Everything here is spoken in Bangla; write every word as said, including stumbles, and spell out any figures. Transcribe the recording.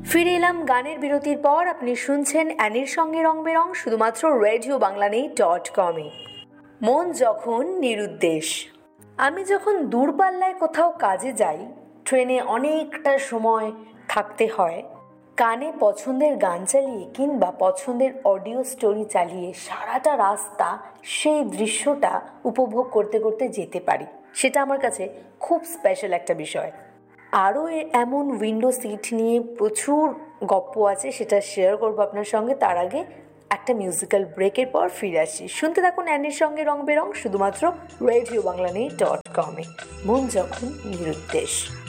ফিরে এলাম গানের বিরতির পর। আপনি শুনছেন অ্যানির সঙ্গে রং বেরং, শুধুমাত্র রেডিও বাংলা নেই ডট কমে। মন যখন নিরুদ্দেশ। আমি যখন দূরপাল্লায় কোথাও কাজে যাই, ট্রেনে অনেকটা সময় থাকতে হয়, কানে পছন্দের গান চালিয়ে কিংবা পছন্দের অডিও স্টোরি চালিয়ে সারাটা রাস্তা সেই দৃশ্যটা উপভোগ করতে করতে যেতে পারি। সেটা আমার কাছে খুব স্পেশাল একটা বিষয়। আরও এমন উইন্ডো সিট নিয়ে প্রচুর গপ্প আছে, সেটা শেয়ার করবো আপনার সঙ্গে। তার আগে একটা মিউজিক্যাল ব্রেকের পর ফিরে আসি। শুনতে থাকুন অ্যানির সঙ্গে রং বেরং, শুধুমাত্র রেডিও বাংলা নেই ডট কমে। মন যখন নিরুদ্দেশ।